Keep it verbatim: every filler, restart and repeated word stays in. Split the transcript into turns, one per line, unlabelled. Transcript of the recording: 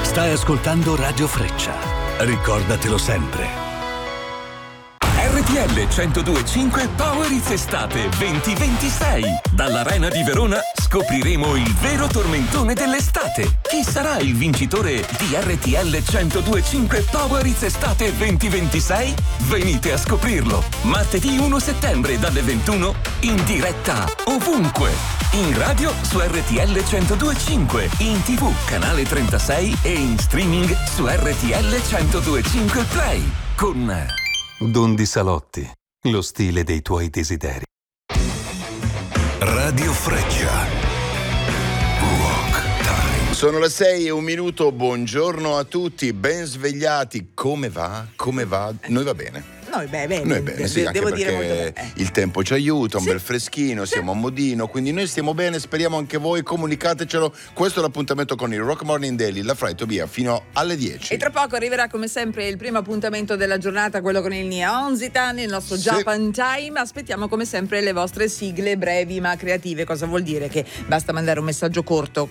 Stai ascoltando Radio Freccia. Ricordatelo sempre.
R T L centodue e cinque Power It's Estate venti ventisei. Dall'Arena di Verona scopriremo il vero tormentone dell'estate. Chi sarà il vincitore di R T L centodue e cinque Power It's Estate venti ventisei? Venite a scoprirlo. Martedì primo settembre dalle ventuno in diretta ovunque. In radio su R T L centodue e cinque, in tivù canale trentasei e in streaming su R T L centodue e cinque Play. Con
Don Di Salotti, lo stile dei tuoi desideri.
Radio Freccia. Rock Time.
Sono le sei e un minuto, buongiorno a tutti, ben svegliati. Come va? Come va? Noi va bene.
Noi beh, bene,
Noi bene, sì, anche
devo dire molto
perché
bene.
il tempo ci aiuta, un
Sì.
bel freschino, siamo a modino, quindi noi stiamo bene, speriamo anche voi, comunicatecelo. Questo è l'appuntamento con il Rock Morning Daily, la Fra e Tobia, fino alle dieci.
E tra poco arriverà come sempre il primo appuntamento della giornata, quello con il Neon Zitan, il nostro
Sì.
Japan Time. Aspettiamo come sempre le vostre sigle brevi ma creative. Cosa vuol dire? Che basta mandare un messaggio corto